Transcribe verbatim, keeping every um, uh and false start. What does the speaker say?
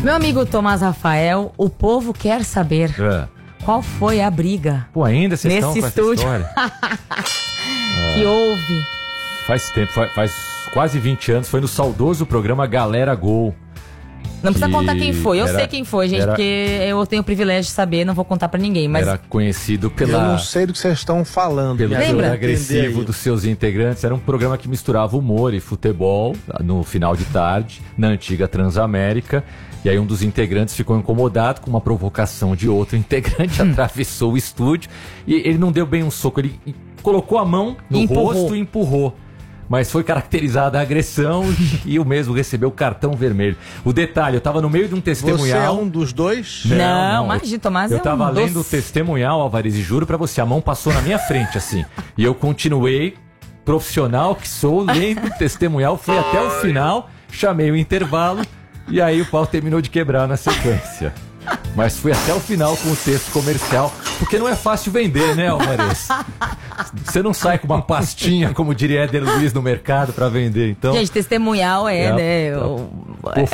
Meu amigo Tomás Rafael, o povo quer saber É. qual foi a briga Pô, ainda vocês estão nesse com essa estúdio história? que houve. Faz tempo, faz, faz quase vinte anos, foi no saudoso programa Galera Gol. Não precisa que contar quem foi, eu era- sei quem foi, gente, era- porque eu tenho o privilégio de saber, não vou contar pra ninguém, mas Era conhecido Eu pela... não sei do que vocês estão falando. Pelo me teor ajuda a agressivo entender aí. dos seus integrantes. Era um programa que misturava humor e futebol no final de tarde, na antiga Transamérica. E aí um dos integrantes ficou incomodado com uma provocação de outro integrante, Hum. atravessou o estúdio e ele não deu bem um soco, ele colocou a mão no Empurrou. rosto e empurrou. Mas foi caracterizada a agressão e o mesmo recebeu cartão vermelho. O detalhe, eu tava no meio de um Você é testemunhal... um dos dois? Não, não, imagina, Tomás é Eu um tava doce. lendo o testemunhal, Alvarez, e juro pra você, a mão passou na minha frente, assim. E eu continuei, profissional que sou, lendo o testemunhal, fui até o final, chamei o intervalo, e aí o pau terminou de quebrar na sequência. Mas fui até o final com o texto comercial, porque não é fácil vender, né, Alvarez? Você não sai com uma pastinha, como diria Éder Luiz, no mercado pra vender, então... Gente, testemunhal é, É, né? é. o- Pô,